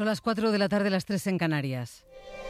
Son las 4 de la tarde, las 3 en Canarias.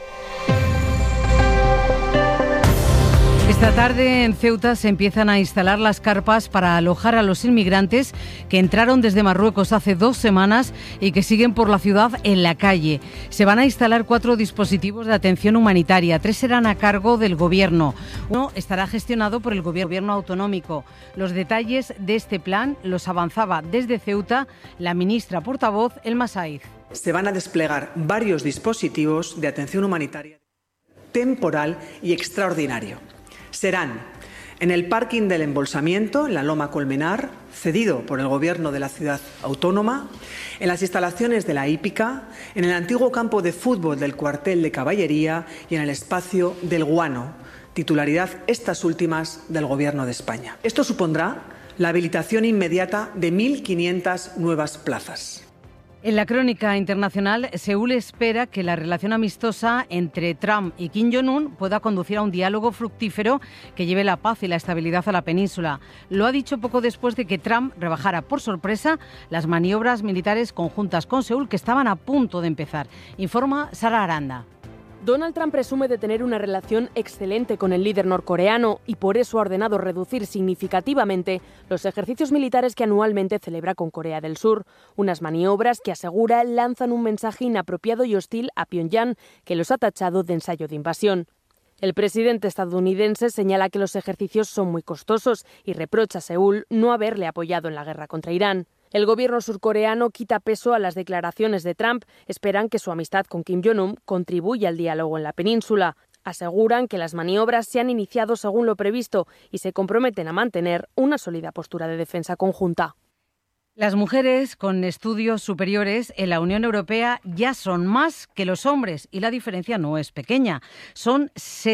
Esta tarde en Ceuta se empiezan a instalar las carpas para alojar a los inmigrantes que entraron desde Marruecos hace 2 semanas y que siguen por la ciudad en la calle. Se van a instalar 4 dispositivos de atención humanitaria, 3 serán a cargo del Gobierno. Uno estará gestionado por el Gobierno autonómico. Los detalles de este plan los avanzaba desde Ceuta la ministra portavoz Elma Saiz. Se van a desplegar varios dispositivos de atención humanitaria temporal y extraordinario. Serán en el parking del embolsamiento, en la Loma Colmenar, cedido por el Gobierno de la ciudad autónoma, en las instalaciones de la hípica, en el antiguo campo de fútbol del cuartel de caballería y en el espacio del Guano, titularidad estas últimas del Gobierno de España. Esto supondrá la habilitación inmediata de 1.500 nuevas plazas. En la crónica internacional, Seúl espera que la relación amistosa entre Trump y Kim Jong-un pueda conducir a un diálogo fructífero que lleve la paz y la estabilidad a la península. Lo ha dicho poco después de que Trump rebajara por sorpresa las maniobras militares conjuntas con Seúl que estaban a punto de empezar. Informa Sara Aranda. Donald Trump presume de tener una relación excelente con el líder norcoreano y por eso ha ordenado reducir significativamente los ejercicios militares que anualmente celebra con Corea del Sur. Unas maniobras que, asegura, lanzan un mensaje inapropiado y hostil a Pyongyang, que los ha tachado de ensayo de invasión. El presidente estadounidense señala que los ejercicios son muy costosos y reprocha a Seúl no haberle apoyado en la guerra contra Irán. El gobierno surcoreano quita peso a las declaraciones de Trump. Esperan que su amistad con Kim Jong-un contribuya al diálogo en la península. Aseguran que las maniobras se han iniciado según lo previsto y se comprometen a mantener una sólida postura de defensa conjunta. Las mujeres con estudios superiores en la Unión Europea ya son más que los hombres y la diferencia no es pequeña. Son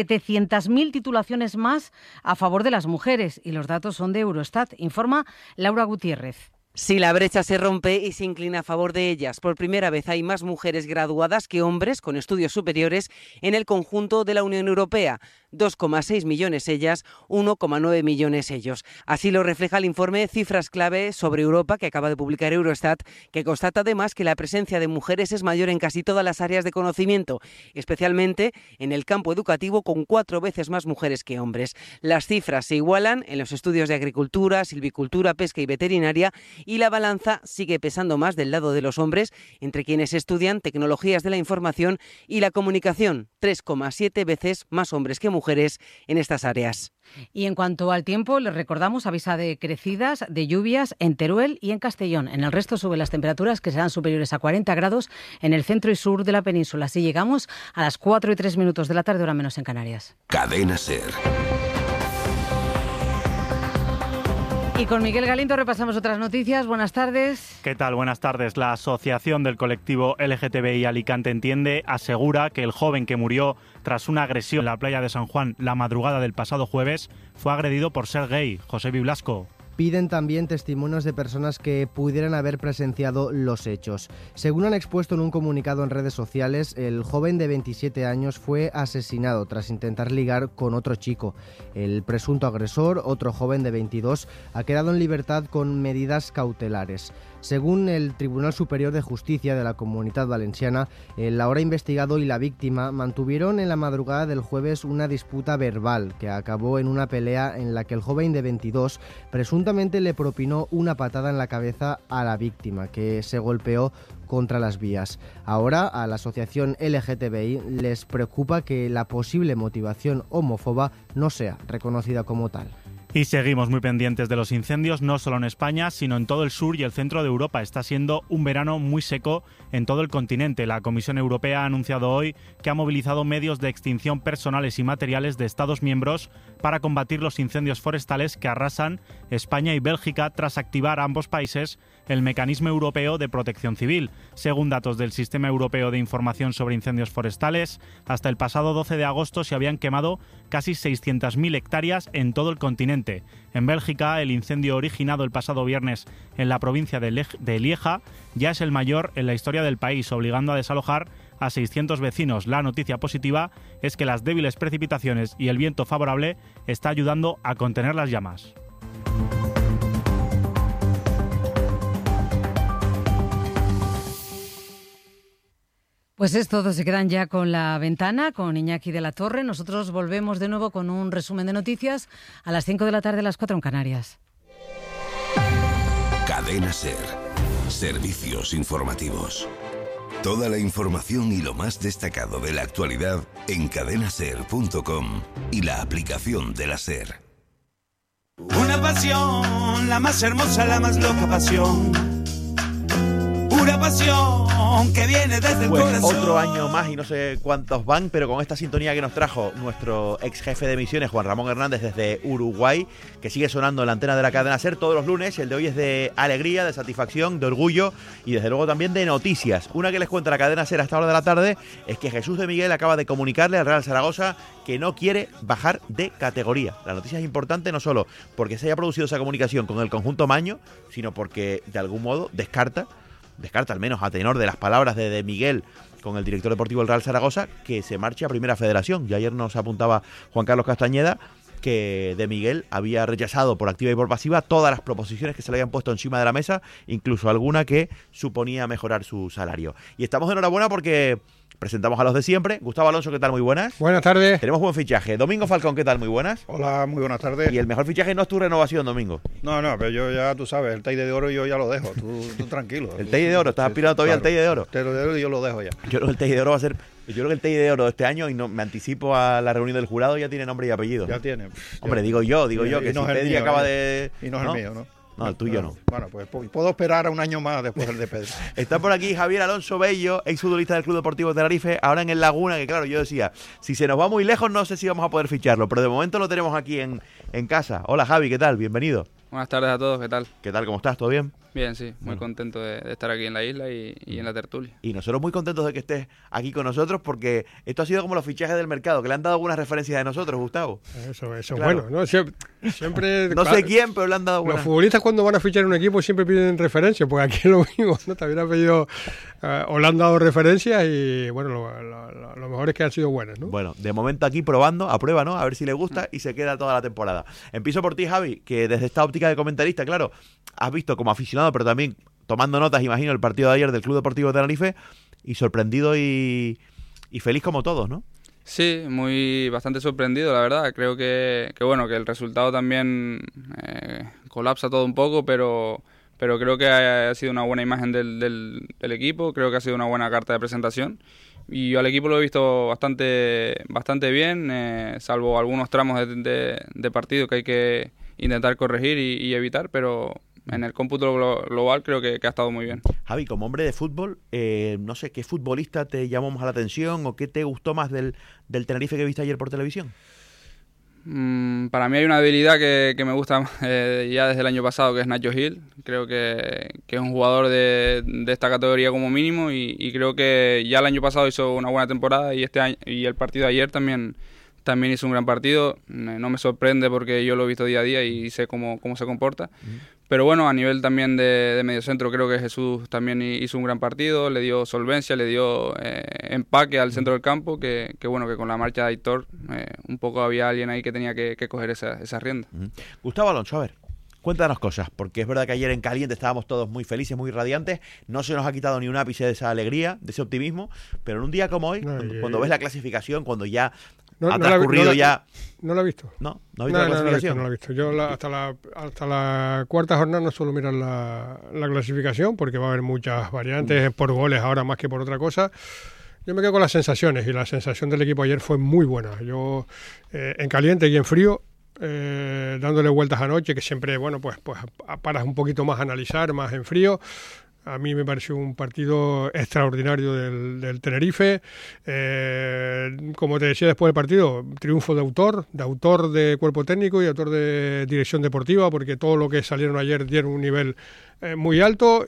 700.000 titulaciones más a favor de las mujeres y los datos son de Eurostat, informa Laura Gutiérrez. Si la brecha se rompe y se inclina a favor de ellas, por primera vez hay más mujeres graduadas que hombres con estudios superiores en el conjunto de la Unión Europea. 2,6 millones ellas, 1,9 millones ellos. Así lo refleja el informe Cifras Clave sobre Europa que acaba de publicar Eurostat, que constata además que la presencia de mujeres es mayor en casi todas las áreas de conocimiento, especialmente en el campo educativo, con 4 veces más mujeres que hombres. Las cifras se igualan en los estudios de agricultura, silvicultura, pesca y veterinaria, y la balanza sigue pesando más del lado de los hombres, entre quienes estudian tecnologías de la información y la comunicación, 3,7 veces más hombres que mujeres en estas áreas. Y en cuanto al tiempo, les recordamos avisa de crecidas, de lluvias en Teruel y en Castellón. En el resto suben las temperaturas, que serán superiores a 40 grados en el centro y sur de la península. Así llegamos a las 4:03 de la tarde, hora menos en Canarias. Cadena SER. Y con Miguel Galindo repasamos otras noticias. Buenas tardes. ¿Qué tal? Buenas tardes. La Asociación del Colectivo LGTBI Alicante Entiende asegura que el joven que murió tras una agresión en la playa de San Juan la madrugada del pasado jueves fue agredido por ser gay. José Biblasco. Piden también testimonios de personas que pudieran haber presenciado los hechos. Según han expuesto en un comunicado en redes sociales, el joven de 27 años fue asesinado tras intentar ligar con otro chico. El presunto agresor, otro joven de 22, ha quedado en libertad con medidas cautelares. Según el Tribunal Superior de Justicia de la Comunitat Valenciana, el ahora investigado y la víctima mantuvieron en la madrugada del jueves una disputa verbal que acabó en una pelea en la que el joven de 22 presuntamente le propinó una patada en la cabeza a la víctima, que se golpeó contra las vías. Ahora a la asociación LGTBI les preocupa que la posible motivación homófoba no sea reconocida como tal. Y seguimos muy pendientes de los incendios, no solo en España, sino en todo el sur y el centro de Europa. Está siendo un verano muy seco en todo el continente. La Comisión Europea ha anunciado hoy que ha movilizado medios de extinción personales y materiales de Estados miembros para combatir los incendios forestales que arrasan España y Bélgica tras activar a ambos países el Mecanismo Europeo de Protección Civil. Según datos del Sistema Europeo de Información sobre Incendios Forestales, hasta el pasado 12 de agosto se habían quemado casi 600.000 hectáreas en todo el continente. En Bélgica, el incendio originado el pasado viernes en la provincia de Lieja ya es el mayor en la historia del país, obligando a desalojar a 600 vecinos. La noticia positiva es que las débiles precipitaciones y el viento favorable está ayudando a contener las llamas. Pues es todo, se quedan ya con La Ventana, con Iñaki de la Torre. Nosotros volvemos de nuevo con un resumen de noticias a las 5 de la tarde, a las 4 en Canarias. Cadena SER. Servicios informativos. Toda la información y lo más destacado de la actualidad en cadenaser.com y la aplicación de la SER. Una pasión, la más hermosa, la más loca pasión. Una pasión que viene desde el corazón. Otro año más y no sé cuántos van, pero con esta sintonía que nos trajo nuestro ex jefe de misiones, Juan Ramón Hernández, desde Uruguay, que sigue sonando en la antena de la cadena SER todos los lunes. El de hoy es de alegría, de satisfacción, de orgullo y desde luego también de noticias. Una que les cuenta la cadena SER a esta hora de la tarde es que Jesús de Miguel acaba de comunicarle al Real Zaragoza que no quiere bajar de categoría. La noticia es importante no solo porque se haya producido esa comunicación con el conjunto maño, sino porque de algún modo descarta al menos a tenor de las palabras de Miguel con el director deportivo del Real Zaragoza, que se marche a Primera Federación. Y ayer nos apuntaba Juan Carlos Castañeda que de Miguel había rechazado por activa y por pasiva todas las proposiciones que se le habían puesto encima de la mesa, incluso alguna que suponía mejorar su salario. Y estamos de enhorabuena porque presentamos a los de siempre. Gustavo Alonso, ¿qué tal? Muy buenas. Buenas tardes. Tenemos buen fichaje. Domingo Falcón, ¿qué tal? Muy buenas. Hola, muy buenas tardes. Y el mejor fichaje no es tu renovación, Domingo. No, pero yo ya, tú sabes, el Teide de Oro yo ya lo dejo. Tú tranquilo. El Teide de Oro, ¿estás aspirando todavía al Teide de Oro? El Teide de Oro yo lo dejo ya. Yo creo que el Teide de Oro va a ser... Yo creo que el Teide de Oro de este año, y no me anticipo a la reunión del jurado, ya tiene nombre y apellido. Ya tiene. Hombre, digo yo, que no si Pedri acaba de... Y no es el mío, ¿no? No, el tuyo no. Bueno, pues puedo esperar a un año más después del de Pedri. Está por aquí Javier Alonso Bello, exfutbolista del Club Deportivo Tenerife, ahora en el Laguna, que claro, yo decía, si se nos va muy lejos no sé si vamos a poder ficharlo, pero de momento lo tenemos aquí en casa. Hola Javi, ¿qué tal? Bienvenido. Buenas tardes a todos, ¿qué tal? ¿Qué tal? ¿Cómo estás? ¿Todo bien? Bien, sí, muy contento de estar aquí en la isla y en la tertulia. Y nosotros muy contentos de que estés aquí con nosotros porque esto ha sido como los fichajes del mercado, que le han dado algunas referencias de nosotros, Gustavo. Eso claro. Bueno, ¿no? Siempre no sé quién, pero le han dado buenas. Los futbolistas cuando van a fichar un equipo siempre piden referencias, porque aquí es lo mismo, ¿no? También han pedido o le han dado referencias y bueno, lo mejor es que han sido buenas, ¿no? Bueno, de momento aquí probando, a prueba, ¿no? A ver si le gusta y se queda toda la temporada. Empiezo por ti, Javi, que desde esta óptica de comentarista, claro, has visto como aficionado, pero también tomando notas, imagino, el partido de ayer del Club Deportivo Tenerife y sorprendido y feliz como todos, ¿no? Sí, bastante sorprendido, la verdad. Creo que bueno, que el resultado también colapsa todo un poco, pero creo que ha sido una buena imagen del equipo, creo que ha sido una buena carta de presentación. Y yo al equipo lo he visto bastante bien, salvo algunos tramos de partido que hay que intentar corregir y evitar, pero en el cómputo global creo que ha estado muy bien. Javi, como hombre de fútbol, no sé, ¿qué futbolista te llamó más la atención o qué te gustó más del Tenerife que viste ayer por televisión? Para mí hay una habilidad que me gusta ya desde el año pasado, que es Nacho Gil. Creo que es un jugador de esta categoría como mínimo y creo que ya el año pasado hizo una buena temporada y este año y el partido de ayer también hizo un gran partido. No me sorprende porque yo lo he visto día a día y sé cómo se comporta. Pero bueno, a nivel también de mediocentro creo que Jesús también hizo un gran partido, le dio solvencia, le dio empaque al centro del campo, que bueno, que con la marcha de Aitor un poco había alguien ahí que tenía que coger esa rienda. Gustavo Alonso, a ver, cuéntanos cosas, porque es verdad que ayer en caliente estábamos todos muy felices, muy radiantes, no se nos ha quitado ni un ápice de esa alegría, de ese optimismo, pero en un día como hoy, cuando ves la clasificación, cuando ya ha transcurrido ya... No lo he visto. ¿No ha visto la clasificación? No lo he visto. Yo hasta la cuarta jornada no suelo mirar la clasificación porque va a haber muchas variantes por goles ahora más que por otra cosa. Yo me quedo con las sensaciones y la sensación del equipo ayer fue muy buena. Yo en caliente y en frío, dándole vueltas anoche, que siempre, bueno, pues paras un poquito más a analizar, más en frío. A mí me pareció un partido extraordinario del Tenerife. Como te decía después del partido, triunfo de autor de cuerpo técnico y autor de dirección deportiva, porque todo lo que salieron ayer dieron un nivel muy alto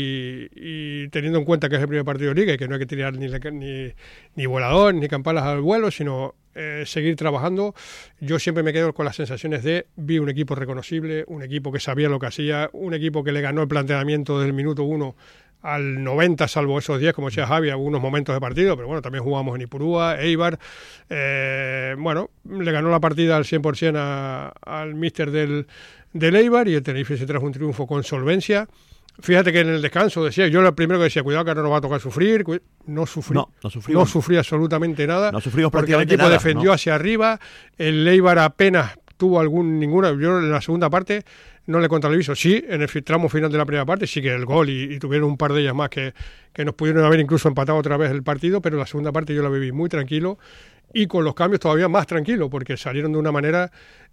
y teniendo en cuenta que es el primer partido de Liga y que no hay que tirar ni volador ni campanas al vuelo, sino seguir trabajando. Yo siempre me quedo con las sensaciones vi un equipo reconocible, un equipo que sabía lo que hacía, un equipo que le ganó el planteamiento desde el minuto 1 al 90, salvo esos 10, como decía Javi, algunos momentos de partido, pero bueno, también jugamos en Ipurúa, Eibar, bueno, le ganó la partida al 100% al míster del Eibar y el Tenerife se trajo un triunfo con solvencia. Fíjate que en el descanso decía, yo era el primero que decía, cuidado que ahora nos va a tocar sufrir. No sufrí absolutamente nada. No sufrimos porque prácticamente el equipo nada, defendió hacia arriba, el Eibar apenas tuvo ninguna. Yo en la segunda parte no le contabilizo. Sí, en el tramo final de la primera parte sí que el gol y tuvieron un par de ellas más que nos pudieron haber incluso empatado otra vez el partido, pero la segunda parte yo la viví muy tranquilo y con los cambios todavía más tranquilo, porque salieron de una manera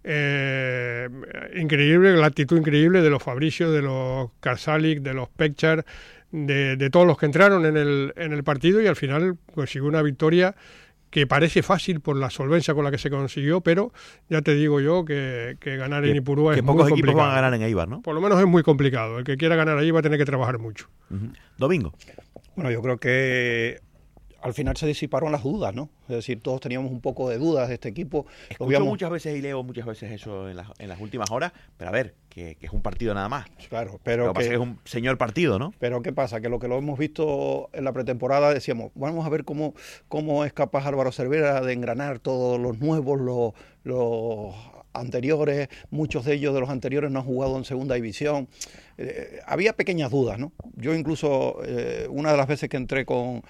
increíble, la actitud increíble de los Fabricio, de los Karsalik, de los Pekchar, de todos los que entraron en el partido, y al final consiguió una victoria que parece fácil por la solvencia con la que se consiguió, pero ya te digo yo que ganar en Ipurúa es muy complicado. Que pocos equipos van a ganar en Eibar, ¿no? Por lo menos es muy complicado. El que quiera ganar ahí va a tener que trabajar mucho. Domingo. Bueno, yo creo que al final se disiparon las dudas, ¿no? Es decir, todos teníamos un poco de dudas de este equipo. Escucho muchas veces y leo muchas veces eso en las últimas horas, pero a ver, que es un partido nada más. Claro, pero lo que pasa es que es un señor partido, ¿no? Pero ¿qué pasa? Que lo hemos visto en la pretemporada, decíamos, vamos a ver cómo es capaz Álvaro Cervera de engranar todos los nuevos, los anteriores, muchos de ellos de los anteriores no han jugado en segunda división. Había pequeñas dudas, ¿no? Yo incluso, una de las veces que entré con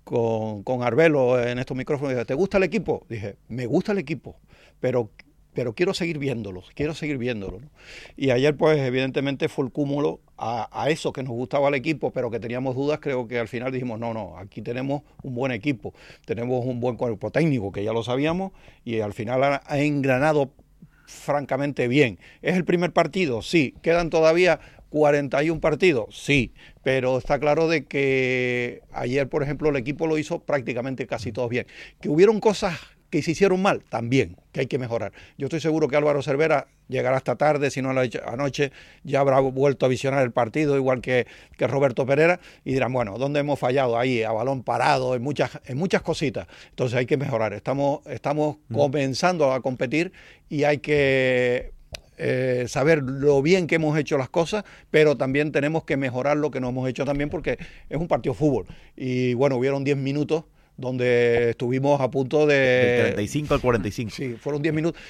Arbelo en estos micrófonos, dije, ¿te gusta el equipo? Dije, me gusta el equipo, pero quiero seguir viéndolo, ¿no? Y ayer, pues, evidentemente fue el cúmulo a eso que nos gustaba el equipo, pero que teníamos dudas. Creo que al final dijimos, no, aquí tenemos un buen equipo, tenemos un buen cuerpo técnico, que ya lo sabíamos, y al final ha engranado francamente bien. ¿Es el primer partido? Sí. ¿Quedan todavía 41 partidos? Sí, pero está claro de que ayer, por ejemplo, el equipo lo hizo prácticamente casi todos bien. Que hubieron cosas que se hicieron mal, también, que hay que mejorar. Yo estoy seguro que Álvaro Cervera llegará esta tarde, si no anoche, ya habrá vuelto a visionar el partido, igual que Roberto Pereira, y dirán, bueno, ¿dónde hemos fallado? Ahí, a balón parado, en muchas cositas. Entonces hay que mejorar. Estamos comenzando a competir y hay que saber lo bien que hemos hecho las cosas, pero también tenemos que mejorar lo que no hemos hecho también, porque es un partido de fútbol. Y bueno, hubieron 10 minutos donde estuvimos a punto del 35 al 45. Sí, fueron 10 minutos.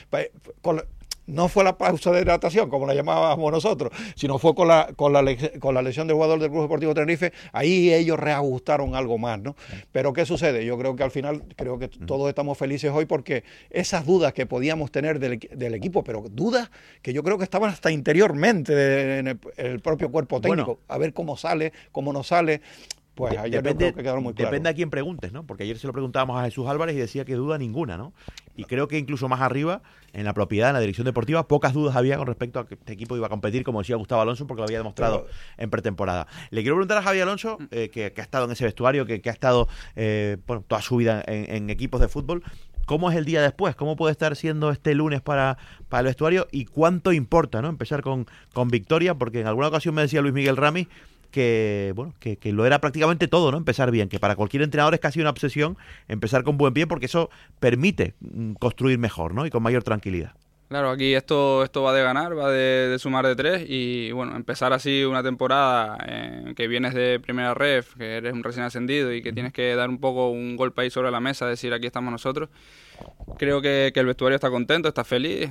No fue la pausa de hidratación, como la llamábamos nosotros, sino fue con la lesión del jugador del Club Deportivo Tenerife. Ahí ellos reajustaron algo más, ¿no? Pero ¿qué sucede? Yo creo que al final, todos estamos felices hoy, porque esas dudas que podíamos tener del equipo, pero dudas que yo creo que estaban hasta interiormente en el propio cuerpo técnico. Bueno, a ver cómo sale, cómo no sale. Pues ayer creo que quedaron muy claro. Depende a quién preguntes, ¿no? Porque ayer se lo preguntábamos a Jesús Álvarez y decía que duda ninguna, ¿no? Y creo que incluso más arriba, en la propiedad, en la dirección deportiva, pocas dudas había con respecto a que este equipo iba a competir, como decía Gustavo Alonso, porque lo había demostrado en pretemporada. Le quiero preguntar a Javi Alonso, que ha estado en ese vestuario, que ha estado toda su vida en equipos de fútbol. ¿Cómo es el día después? ¿Cómo puede estar siendo este lunes para el vestuario? ¿Y cuánto importa, ¿no? Empezar con victoria, porque en alguna ocasión me decía Luis Miguel Ramis que lo era prácticamente todo, ¿no? Empezar bien, que para cualquier entrenador es casi una obsesión empezar con buen pie, porque eso permite construir mejor, ¿no? Y con mayor tranquilidad. Claro, aquí esto va de ganar, va de sumar de 3 y bueno, empezar así una temporada que vienes de primera ref, que eres un recién ascendido y que tienes que dar un poco un golpe ahí sobre la mesa, decir aquí estamos nosotros. Creo que el vestuario está contento, está feliz,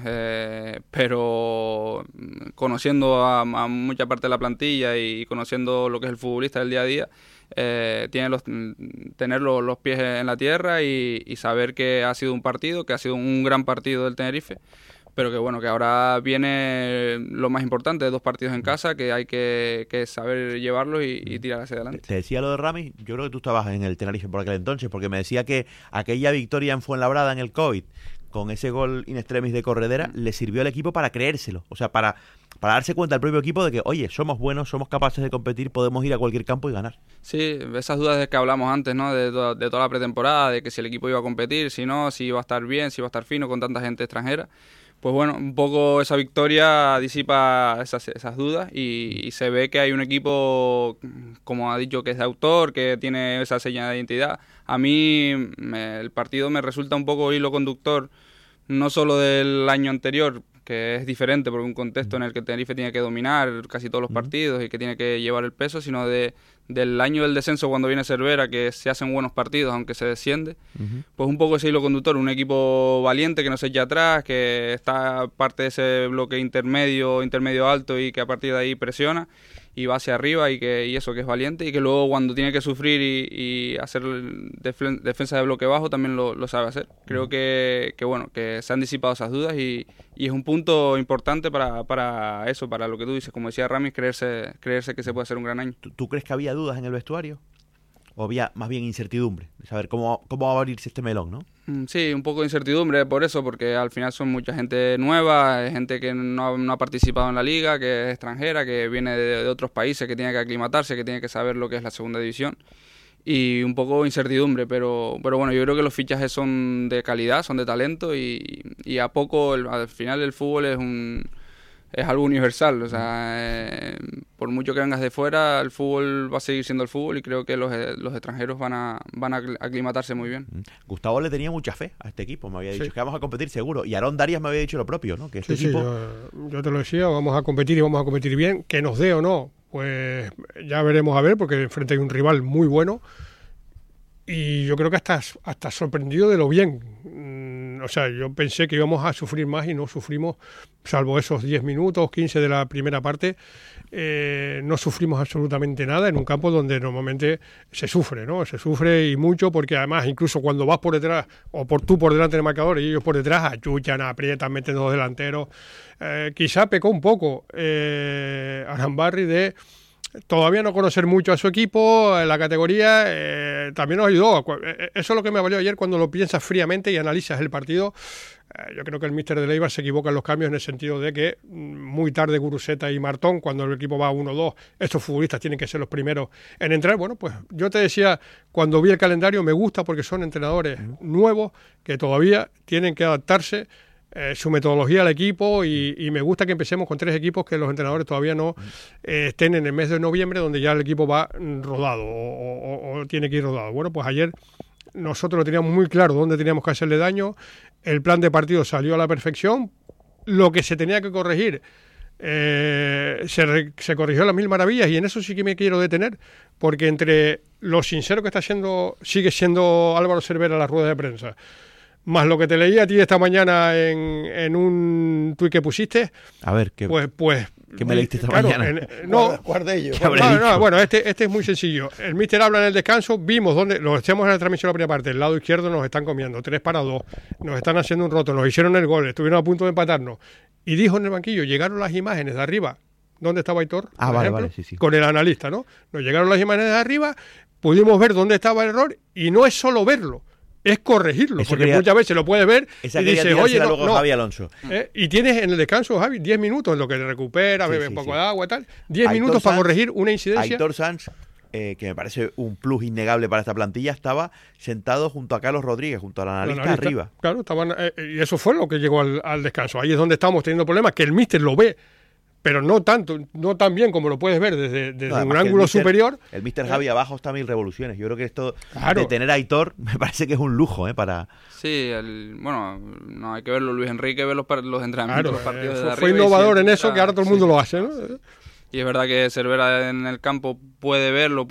pero conociendo a mucha parte de la plantilla y conociendo lo que es el futbolista del día a día, tener los pies en la tierra y saber que ha sido un partido, que ha sido un gran partido del Tenerife, pero que bueno, que ahora viene lo más importante, 2 partidos en casa, que hay que saber llevarlos y tirar hacia adelante. Te decía lo de Ramis, yo creo que tú estabas en el Tenerife por aquel entonces, porque me decía que aquella victoria en Fuenlabrada en el COVID, con ese gol in extremis de Corredera, le sirvió al equipo para creérselo, o sea, para darse cuenta al propio equipo de que, oye, somos buenos, somos capaces de competir, podemos ir a cualquier campo y ganar. Sí, esas dudas de que hablamos antes, ¿no? De toda la pretemporada, de que si el equipo iba a competir, si no, si iba a estar bien, si iba a estar fino con tanta gente extranjera. Pues bueno, un poco esa victoria disipa esas dudas y se ve que hay un equipo, como ha dicho, que es de autor, que tiene esa señal de identidad. A mí el partido me resulta un poco hilo conductor, no solo del año anterior, que es diferente porque un contexto en el que Tenerife tiene que dominar casi todos los partidos y que tiene que llevar el peso, sino del año del descenso cuando viene Cervera, que se hacen buenos partidos aunque se desciende. Pues un poco ese hilo conductor, un equipo valiente que no se echa atrás, que está parte de ese bloque intermedio alto y que a partir de ahí presiona va hacia arriba y eso, que es valiente, y que luego cuando tiene que sufrir y hacer defensa de bloque bajo también lo sabe hacer. Creo que bueno, que se han disipado esas dudas y es un punto importante para eso, para lo que tú dices, como decía Ramis, creerse que se puede hacer un gran año. ¿Tú crees que había dudas en el vestuario? ¿O había más bien incertidumbre de saber cómo va a abrirse este melón, no? Sí, un poco de incertidumbre por eso, porque al final son mucha gente nueva, gente que no ha participado en la liga, que es extranjera, que viene de otros países, que tiene que aclimatarse, que tiene que saber lo que es la segunda división. Y un poco incertidumbre, pero bueno, yo creo que los fichajes son de calidad, son de talento y a poco, al final el fútbol es algo universal, o sea, por mucho que vengas de fuera, el fútbol va a seguir siendo el fútbol y creo que los extranjeros van a aclimatarse muy bien. Gustavo le tenía mucha fe a este equipo, me había dicho que vamos a competir seguro, y Aarón Darias me había dicho lo propio, ¿no? Que este equipo... yo te lo decía, vamos a competir y vamos a competir bien, que nos dé o no, pues ya veremos a ver, porque enfrente hay un rival muy bueno y yo creo que hasta sorprendido de lo bien. O sea, yo pensé que íbamos a sufrir más y no sufrimos, salvo esos 10 minutos, 15 de la primera parte, no sufrimos absolutamente nada en un campo donde normalmente se sufre, ¿no? Se sufre y mucho, porque además incluso cuando vas por detrás, o tú por delante del marcador y ellos por detrás, achuchan, aprietan, meten dos delanteros. Quizá pecó un poco Arambarri de todavía no conocer mucho a su equipo, la categoría también nos ayudó. Eso es lo que me valió ayer cuando lo piensas fríamente y analizas el partido. Yo creo que el míster de Eibar se equivoca en los cambios en el sentido de que muy tarde Guruceta y Martón, cuando el equipo va 1-2, estos futbolistas tienen que ser los primeros en entrar. Bueno, pues yo te decía, cuando vi el calendario, me gusta porque son entrenadores nuevos que todavía tienen que adaptarse su metodología al equipo y me gusta que empecemos con 3 equipos que los entrenadores todavía no estén en el mes de noviembre, donde ya el equipo va rodado o tiene que ir rodado. Bueno, pues ayer nosotros lo teníamos muy claro dónde teníamos que hacerle daño, el plan de partido salió a la perfección, lo que se tenía que corregir se corrigió a las mil maravillas, y en eso sí que me quiero detener, porque entre lo sincero que sigue siendo Álvaro Cervera en la rueda de prensa, más lo que te leí a ti esta mañana en un tuit que pusiste. A ver, ¿qué me leíste esta mañana? ¿Cuál de ellos? Bueno, este es muy sencillo. El míster habla en el descanso, vimos dónde, lo echamos en la transmisión de la primera parte, el lado izquierdo nos están comiendo, 3-2, nos están haciendo un roto, nos hicieron el gol, estuvieron a punto de empatarnos. Y dijo en el banquillo, llegaron las imágenes de arriba, ¿dónde estaba Aitor? Vale, sí. Con el analista, ¿no? Nos llegaron las imágenes de arriba, pudimos ver dónde estaba el error, y no es solo verlo, es corregirlo, eso porque muchas veces lo puedes ver y dices, oye, no. Javi Alonso. Y tienes en el descanso, Javi, 10 minutos en lo que te recupera, bebe un poco de agua y tal, 10 minutos para corregir una incidencia. Aitor Sanz, que me parece un plus innegable para esta plantilla, estaba sentado junto a Carlos Rodríguez, junto al analista arriba. Claro, estaban, y eso fue lo que llegó al descanso. Ahí es donde estamos teniendo problemas, que el míster lo ve, pero no tan bien como lo puedes ver desde un ángulo superior. El míster Javi abajo está a 1000 revoluciones. Yo creo que esto de tener a Aitor me parece que es un lujo para... Sí, bueno, no hay que verlo. Luis Enrique ve los entrenamientos, los partidos de arriba. Fue innovador en eso, que ahora todo el mundo lo hace, ¿no? Y es verdad que Cervera en el campo puede verlo,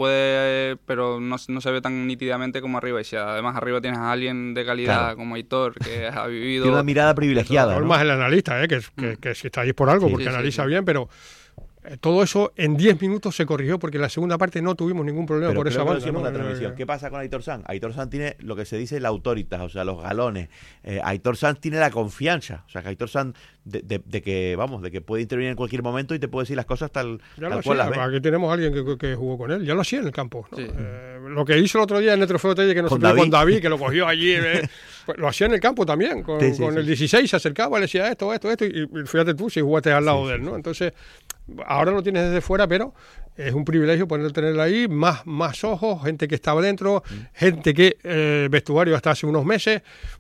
pero no se ve tan nítidamente como arriba. Y si además arriba tienes a alguien de calidad como Aitor, que ha vivido... Tiene una mirada privilegiada, ¿no? Más el analista, que si está ahí por algo, porque analiza bien, pero... Todo eso en 10 minutos se corrigió, porque en la segunda parte no tuvimos ningún problema por esa banda. La transmisión. ¿Qué pasa con Aitor Sanz? Aitor Sanz tiene lo que se dice la autoritas, o sea, los galones. Aitor Sanz tiene la confianza, o sea, que Aitor Sanz de que puede intervenir en cualquier momento y te puede decir las cosas tal cual las ve. Aquí tenemos a alguien que jugó con él, ya lo hacía en el campo, ¿no? Sí. Lo que hizo el otro día en el Trofeo Telle, que nos subió con David, que lo cogió allí, pues lo hacía en el campo también, con el 16 se acercaba, le decía esto, y fíjate tú si jugaste al lado de él, ¿no? Entonces, ahora lo tienes desde fuera, pero es un privilegio tenerlo ahí, más ojos, gente que estaba dentro, gente que vestuario hasta hace unos meses,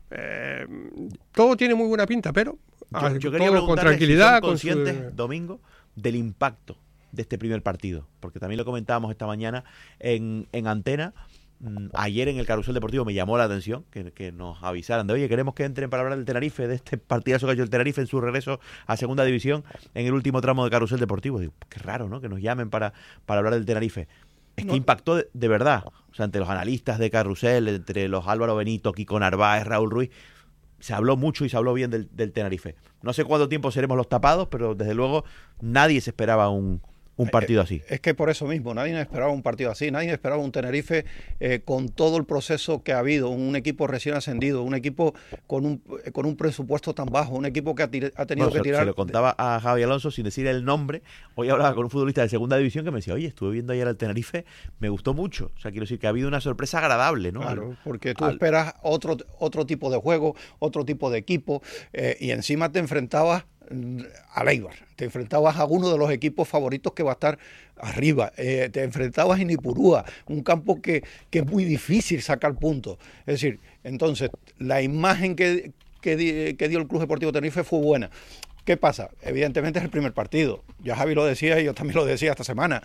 todo tiene muy buena pinta, pero yo quería preguntarle con tranquilidad, si son conscientes, Domingo, del impacto de este primer partido, porque también lo comentábamos esta mañana en Antena. Ayer en el Carrusel Deportivo me llamó la atención que nos avisaran de, oye, queremos que entren para hablar del Tenerife, de este partidazo que ha hecho el Tenerife en su regreso a segunda división en el último tramo de Carrusel Deportivo. Digo, qué raro, ¿no? Que nos llamen para hablar del Tenerife. Es que impactó de verdad, o sea, entre los analistas de Carrusel, entre los Álvaro Benito, Kiko Narváez, Raúl Ruiz, se habló mucho y se habló bien del Tenerife. No sé cuánto tiempo seremos los tapados, pero desde luego nadie se esperaba un un partido así. Es que por eso mismo, nadie esperaba un partido así, nadie esperaba un Tenerife con todo el proceso que ha habido, un equipo recién ascendido, un equipo con un presupuesto tan bajo, un equipo que ha tenido que tirar... Se lo contaba a Javi Alonso sin decir el nombre. Hoy hablaba con un futbolista de segunda división que me decía, oye, estuve viendo ayer al Tenerife, me gustó mucho. O sea, quiero decir que ha habido una sorpresa agradable, ¿no? Claro, porque tú esperas otro tipo de juego, otro tipo de equipo, y encima te enfrentabas al Eibar, te enfrentabas a uno de los equipos favoritos que va a estar arriba, te enfrentabas en Ipurúa, un campo que es muy difícil sacar puntos. Es decir, entonces la imagen que dio el Club Deportivo Tenerife fue buena. ¿Qué pasa? Evidentemente es el primer partido. Ya Javi lo decía y yo también lo decía esta semana.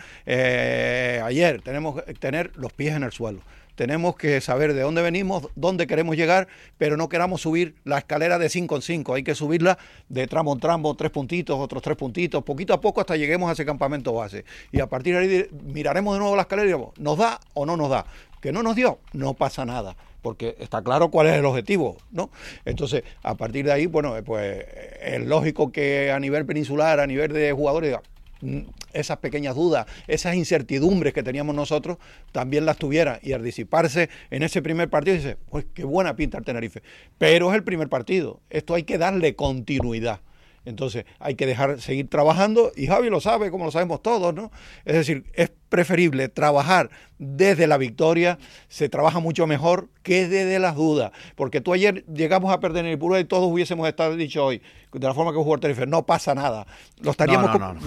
Ayer tenemos que tener los pies en el suelo. Tenemos que saber de dónde venimos, dónde queremos llegar, pero no queramos subir la escalera de 5 en 5. Hay que subirla de tramo en tramo, 3 puntitos, otros 3 puntitos, poquito a poco hasta lleguemos a ese campamento base. Y a partir de ahí miraremos de nuevo la escalera y diremos, ¿nos da o no nos da? ¿Que no nos dio? No pasa nada, porque está claro cuál es el objetivo, ¿no? Entonces, a partir de ahí, bueno, pues es lógico que a nivel peninsular, a nivel de jugadores, esas pequeñas dudas, esas incertidumbres que teníamos nosotros, también las tuviera, y al disiparse en ese primer partido, dice, pues qué buena pinta el Tenerife, pero es el primer partido, esto hay que darle continuidad. Entonces hay que seguir trabajando, y Javi lo sabe, como lo sabemos todos, ¿no? Es decir, es preferible trabajar desde la victoria, se trabaja mucho mejor que desde las dudas, porque tú ayer llegamos a perder en Ipurúa y todos hubiésemos estado dicho hoy, de la forma que jugó el Tenerife, no pasa nada. Lo estaríamos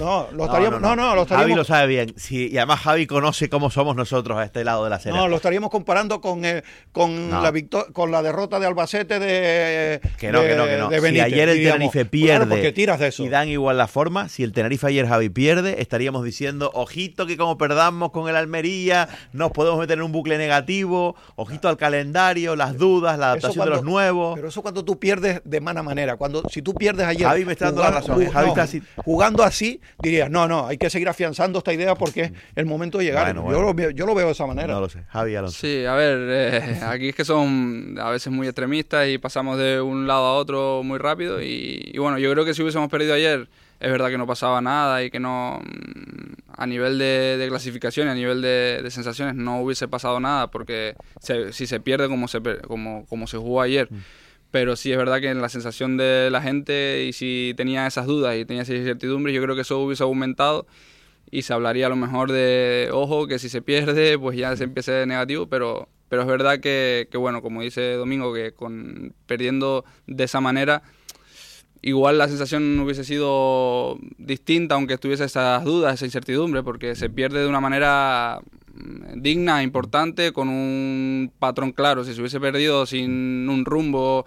Javi lo sabe bien, sí, y además Javi conoce cómo somos nosotros a este lado de la acera. No, lo estaríamos comparando con la derrota de Albacete de Benítez. Si ayer el Tenerife pierde, porque tiras de eso. Y dan igual la forma, si el Tenerife ayer, Javi, pierde, estaríamos diciendo, ojito que como perdamos con el Almería, nos podemos meter en un bucle negativo, ojito al calendario, las dudas, la adaptación de los nuevos. Pero eso cuando tú pierdes de mala manera, si tú pierdes ayer... Javi me está dando la razón. Javi está así. Jugando así, dirías, no, hay que seguir afianzando esta idea porque es el momento de llegar. Bueno. Yo lo veo de esa manera. No lo sé. Javi Alonso. Sí, a ver, aquí es que son a veces muy extremistas y pasamos de un lado a otro muy rápido y bueno, yo creo que si hubiésemos perdido ayer, es verdad que no pasaba nada y que no, a nivel de clasificación y a nivel de sensaciones no hubiese pasado nada porque si se pierde como se jugó ayer. Pero sí es verdad que en la sensación de la gente, y si tenía esas dudas y tenía esas incertidumbres, yo creo que eso hubiese aumentado y se hablaría a lo mejor de, ojo, que si se pierde, pues ya se empieza de negativo, pero es verdad que bueno, como dice Domingo, que perdiendo de esa manera, igual la sensación hubiese sido distinta, aunque estuviese esas dudas, esa incertidumbre, porque se pierde de una manera digna, importante, con un patrón claro. Si se hubiese perdido sin un rumbo,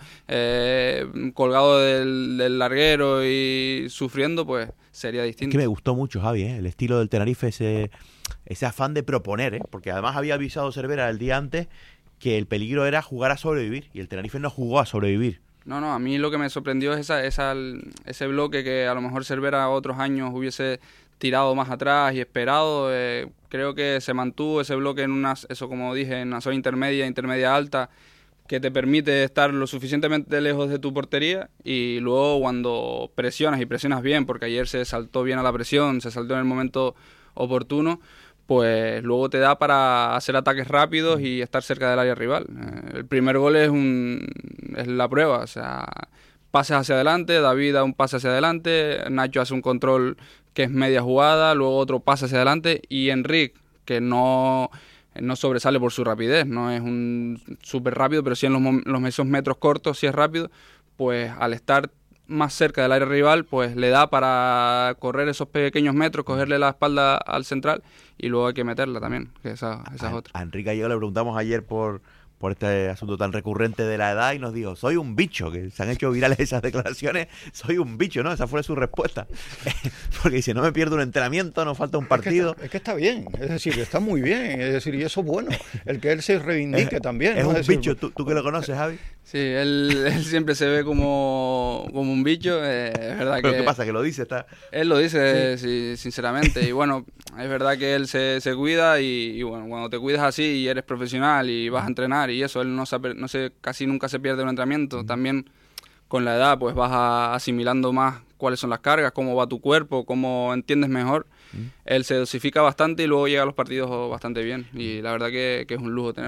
colgado del larguero y sufriendo, pues sería distinto. Es que me gustó mucho, Javi, el estilo del Tenerife, ese afán de proponer, porque además había avisado Cervera el día antes que el peligro era jugar a sobrevivir, y el Tenerife no jugó a sobrevivir. No, a mí lo que me sorprendió es ese bloque que a lo mejor Cervera otros años hubiese tirado más atrás y esperado. Creo que se mantuvo ese bloque en eso como dije, en una zona intermedia alta, que te permite estar lo suficientemente lejos de tu portería, y luego cuando presionas bien, porque ayer se saltó bien a la presión, se saltó en el momento oportuno, pues luego te da para hacer ataques rápidos y estar cerca del área rival. El primer gol es la prueba, o sea, pases hacia adelante, David da un pase hacia adelante, Nacho hace un control que es media jugada, luego otro pase hacia adelante, y Enric, que no sobresale por su rapidez, no es un súper rápido, pero sí en esos metros cortos sí es rápido, pues al estar más cerca del área rival, pues le da para correr esos pequeños metros, cogerle la espalda al central, y luego hay que meterla también, que esa es otra. A Enrique Gallego le preguntamos ayer por este asunto tan recurrente de la edad y nos dijo, soy un bicho, que se han hecho virales esas declaraciones, soy un bicho, ¿no? Esa fue su respuesta. Porque dice, no me pierdo un entrenamiento, no falta un partido. Es que está bien, es decir, está muy bien, es decir, y eso es bueno, el que él se reivindique también. Es ¿no? un bicho, ¿tú que lo conoces, Javi? Sí, él siempre se ve como un bicho, es verdad. ¿Pero qué pasa, que lo dice? Él lo dice, sí, sinceramente, y bueno, es verdad que él se cuida y bueno, cuando te cuidas así y eres profesional y vas a entrenar y eso, él casi nunca se pierde un entrenamiento. También con la edad pues vas asimilando más cuáles son las cargas, cómo va tu cuerpo, cómo entiendes mejor. Él se dosifica bastante y luego llega a los partidos bastante bien. Y la verdad que es un lujo tenerlo.